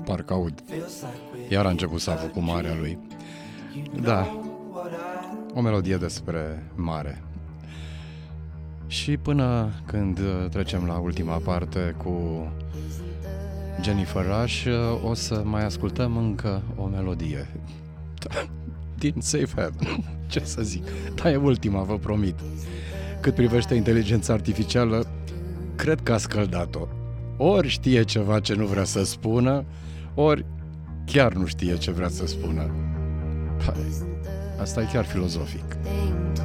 parcă aud. Iar a început să avu cu marea lui. Da, o melodie despre mare. Și până când trecem la ultima parte cu Jennifer Rush, o să mai ascultăm încă o melodie din Safe Haven. Ce să zic? Dar e ultima, vă promit. Cât privește inteligența artificială, cred că a scăldat-o. Ori știe ceva ce nu vrea să spună, ori chiar nu știe ce vrea să spună. Asta e chiar filozofic.